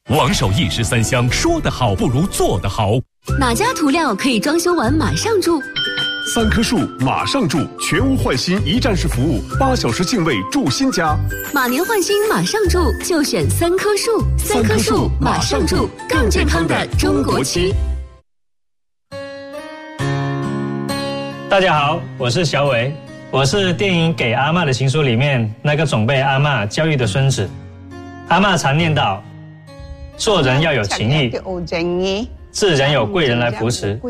王守义十三香，说得好不如做得好。 哪家涂料可以装修完马上住 ？3棵树马上住，全屋换新一站式服务，8小时净位住新家。 马年换新马上住，就选3棵树。3棵树马上住，更健康的中国期。 大家好，我是小伟，我是电影《给阿嬷的情书》里面那个总被阿嬷教育的孙子。阿嬷常念叨，做人要有情义，自然有贵人来扶持。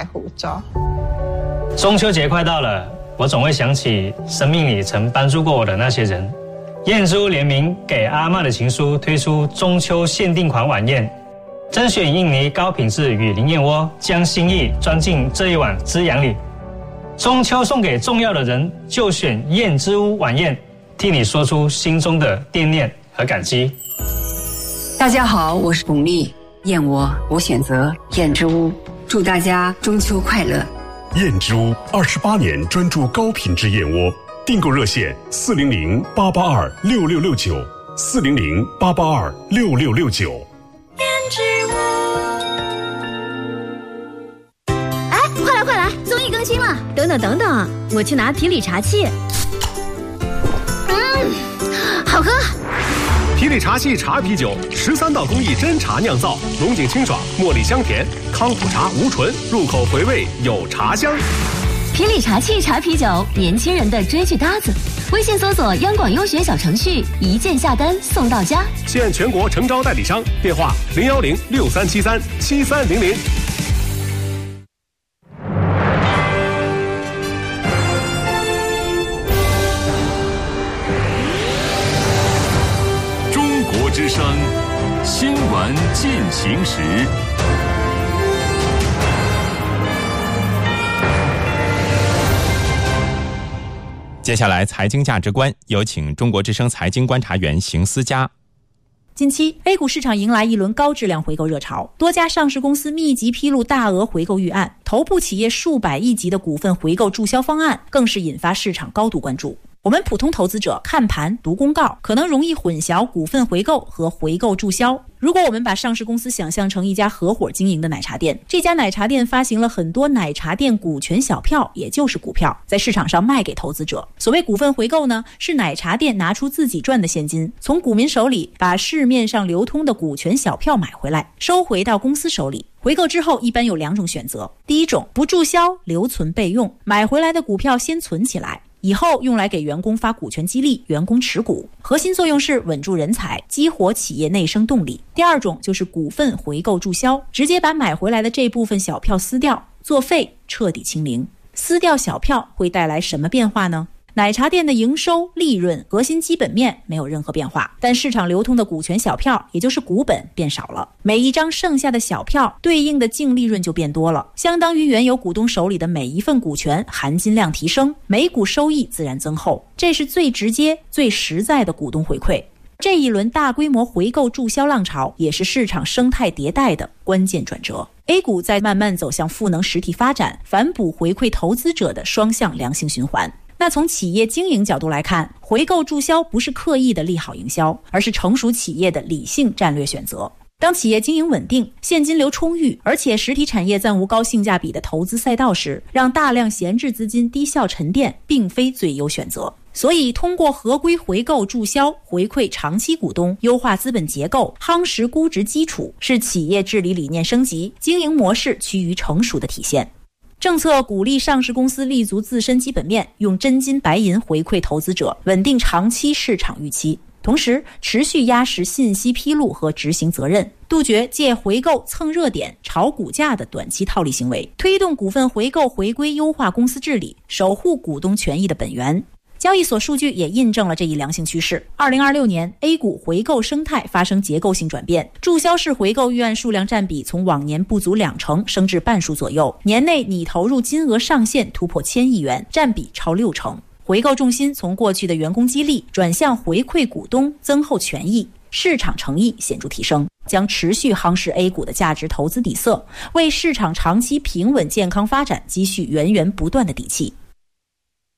中秋节快到了，我总会想起生命里曾帮助过我的那些人。燕珠联名《给阿嬷的情书》推出中秋限定款晚宴，甄选印尼高品质雨林燕窝，将心意装进这一碗滋养里。中秋送给重要的人，就选燕之屋晚宴，替你说出心中的惦念和感激。 大家好，我是巩俐，燕窝我选择燕之屋，祝大家中秋快乐。 燕之屋28年专注高品质燕窝，订购热线400-882-6669，400-882-6669。 燕之屋。哎，快来，综艺更新了！等等，我去拿提理茶器。好喝。 提理茶器茶啤酒，13道工艺真茶酿造，浓紧清爽，茉莉香甜，康普茶无醇，入口回味有茶香。 提理茶器茶啤酒，年轻人的追剧搭子。微信搜索央广优选小程序，一键下单送到家。 现全国诚招代理商，电话010-6373-7300。 之声新闻进行时。接下来财经价值观，有请中国之声财经观察员邢思佳。 近期 A 股市场迎来一轮高质量回购热潮，多家上市公司密集披露大额回购预案，头部企业数百亿级的股份回购注销方案更是引发市场高度关注。我们普通投资者看盘读公告，可能容易混淆股份回购和回购注销。如果我们把上市公司想象成一家合伙经营的奶茶店，这家奶茶店发行了很多奶茶店股权小票，也就是股票，在市场上卖给投资者。所谓股份回购呢，是奶茶店拿出自己赚的现金，从股民手里把市面上流通的股权小票买回来，收回到公司手里。回购之后一般有2种选择，第一种，不注销，留存备用，买回来的股票先存起来，以后用来给员工发股权激励，员工持股，核心作用是稳住人才，激活企业内生动力。第二种就是股份回购注销，直接把买回来的这部分小票撕掉，作废，彻底清零。撕掉小票会带来什么变化呢？奶茶店的营收、利润、核心基本面没有任何变化，但市场流通的股权小票，也就是股本变少了，每一张剩下的小票对应的净利润就变多了，相当于原有股东手里的每一份股权含金量提升，每股收益自然增厚，这是最直接、最实在的股东回馈。这一轮大规模回购注销浪潮，也是市场生态迭代的关键转折。A 股在慢慢走向赋能实体发展、反哺回馈投资者的双向良性循环。那从企业经营角度来看，回购注销不是刻意的利好营销，而是成熟企业的理性战略选择。当企业经营稳定，现金流充裕，而且实体产业暂无高性价比的投资赛道时，让大量闲置资金低效沉淀并非最优选择。所以通过合规回购注销，回馈长期股东，优化资本结构，夯实估值基础，是企业治理理念升级、经营模式趋于成熟的体现。政策鼓励上市公司立足自身基本面，用真金白银回馈投资者，稳定长期市场预期，同时持续压实信息披露和执行责任，杜绝借回购蹭热点、炒股价的短期套利行为，推动股份回购回归优化公司治理，守护股东权益的本源。交易所数据也印证了这一良性趋势。2026年 A 股回购生态发生结构性转变，注销式回购预案数量占比从往年不足20%升至半数左右，年内拟投入金额上限突破1000亿元，占比超60%。回购重心从过去的员工激励转向回馈股东，增厚权益，市场诚意显著提升，将持续夯实 A 股的价值投资底色，为市场长期平稳健康发展积蓄源源不断的底气。